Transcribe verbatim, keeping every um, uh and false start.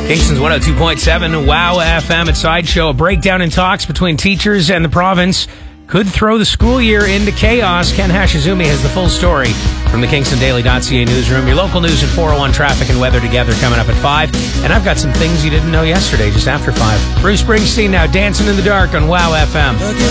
Kingston's one oh two point seven, Wow F M at Sideshow. A breakdown in talks between teachers and the province could throw the school year into chaos. Ken Hashizumi has the full story from the Kingston Daily dot C A newsroom. Your local news at four oh one traffic and weather together coming up at five. And I've got some things you didn't know yesterday just after five. Bruce Springsteen now, Dancing in the Dark on Wow F M.